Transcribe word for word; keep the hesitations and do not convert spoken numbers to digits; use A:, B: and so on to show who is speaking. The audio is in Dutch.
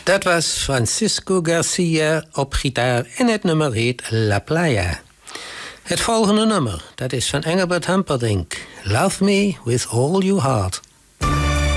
A: Dat was Francisco Garcia op gitaar en het nummer heet La Playa. Het volgende nummer, dat is van Engelbert Humperdinck. Love Me With All Your Heart.